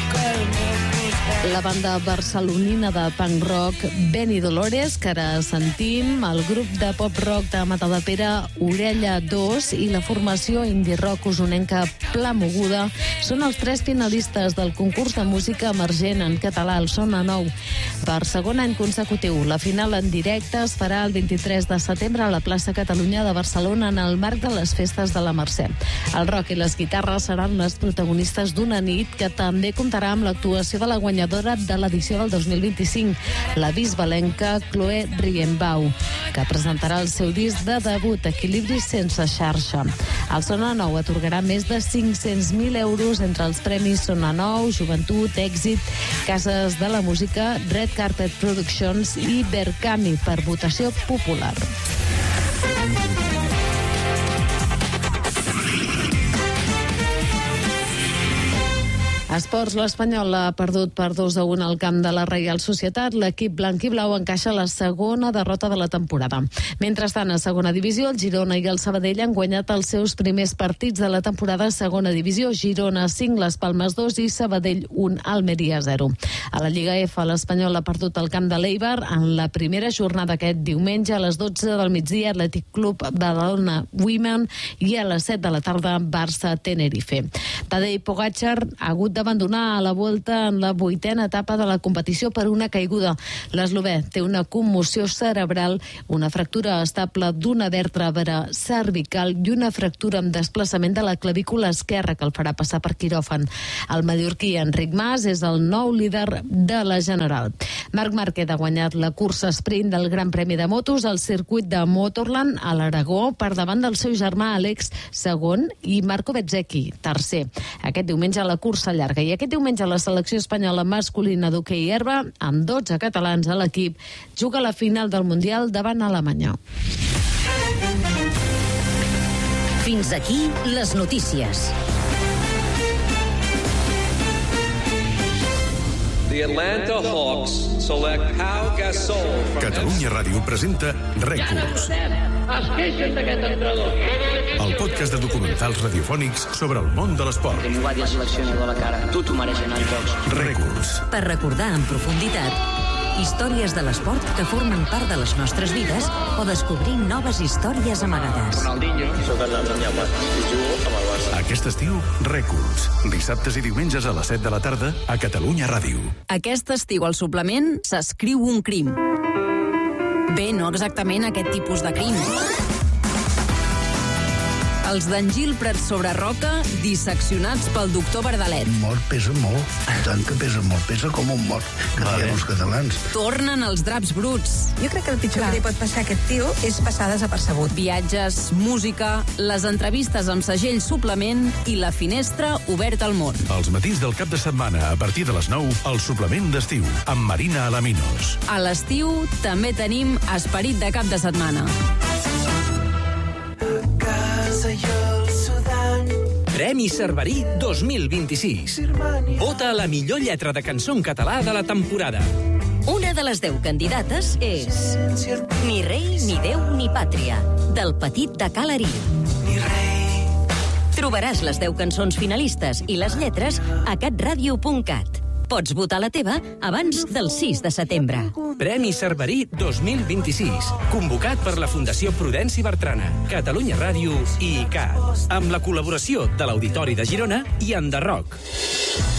La banda barcelonina de punk rock Benny Dolores, que ara sentim, el grup de pop-rock de Matadepera Orella 2 i la formació indie-rock usonenca Pla Moguda són els 3 finalistes del concurs de música emergent en català, el Sona Nou. Per segon any consecutiu, la final en directe es farà el 23 de setembre a la plaça Catalunya de Barcelona en el marc de les festes de la Mercè. El rock i les guitarres seran les protagonistes d'una nit que també comptarà amb l'actuació de la guanyadora de l'edició del 2025, la bisbalenca Chloé Rienbau, que presentarà el seu disc de debut, Equilibri sense xarxa. El Sona Nou atorgarà més de 500.000 euros entre els premis Sona Nou, Joventut, Èxit, Cases de la Música, Red Carpet Productions i Berkami per votació popular. Esports, l'Espanyol ha perdut per 2-1 al camp de la Reial Societat. L'equip blanc i blau encaixa la segona derrota de la temporada. Mentrestant, a segona divisió, el Girona i el Sabadell han guanyat els seus primers partits de la temporada a segona divisió. Girona 5, Les Palmes 2 i Sabadell 1, Almeria 0. A la Lliga F, l'Espanyol ha perdut el camp de l'Eibar en la primera jornada aquest diumenge a les 12 del migdia, Atlètic Club Badalona Women, i a les 7 de la tarda, Barça Tenerife. Tadej Pogačar ha hagut d'abandonar a la volta en la 8a etapa de la competició per una caiguda. L'eslovè té una commoció cerebral, una fractura estable d'una vèrtebra cervical i una fractura amb desplaçament de la clavícula esquerra que el farà passar per quiròfan. El mallorquí Enric Mas és el nou líder de la general. Marc Márquez ha guanyat la cursa sprint del Gran Premi de Motos al circuit de Motorland a l'Aragó per davant del seu germà Àlex, segon, i Marco Bezzecchi, tercer. Aquest diumenge la cursa llarga. I aquest diumenge la selecció espanyola masculina d'hoquei herba, amb 12 catalans a l'equip, juga a la final del Mundial davant Alemanya. Fins aquí les notícies. The Atlanta Hawks select Pau Gasol. Catalunya Ràdio presenta Rècords. Es queixen d'aquest entrenador. El podcast de documentals radiofònics sobre el món de l'esport. Que m'ho va dir el seleccionador a la cara. Tu t'ho mereixes anar als jocs. Rècords. Per recordar en profunditat històries de l'esport que formen part de les nostres vides o descobrir noves històries amagades. Ronaldinho. Soc el Ronaldinho. Jugo amb el Barça. Aquest estiu, Rècords. Dissabtes i diumenges a les 7 de la tarda a Catalunya Ràdio. Aquest estiu al suplement s'escriu un crim. Bé, no exactament aquest tipus de crim. Els d'en Gil Prat sobre Roca, disseccionats pel doctor Verdalet. Mort pesa molt, tant que pesa molt, pesa com un mort, que diem els catalans. Tornen els draps bruts. Jo crec que el pitjor que li pot passar a aquest tio és passar desapercebut. Viatges, música, les entrevistes amb segell suplement i la finestra oberta al món. Els matins del cap de setmana, a partir de les 9, el suplement d'estiu, amb Marina Alaminos. A l'estiu també tenim esperit de cap de setmana. Premi Cerverí 2026. Vota la millor lletra de cançó en català de la temporada. Una de les 10 candidates és Ni rei, ni déu, ni pàtria, del Petit de Calarí. Trobaràs les 10 cançons finalistes i les lletres a catradio.cat. Pots votar la teva abans del 6 de setembre. Premi Cerverí 2026. Convocat per la Fundació Prudenci Bertrana, Catalunya Ràdio i ICAT. Amb la col·laboració de l'Auditori de Girona i Enderroc.